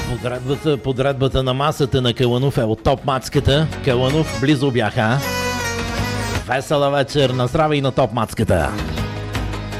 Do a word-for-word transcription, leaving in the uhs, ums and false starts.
Подредбата, подредбата на масата на Каланов е от топ мацката. Каланов близо бяха. Весела вечер, на здраве и на топ мацката.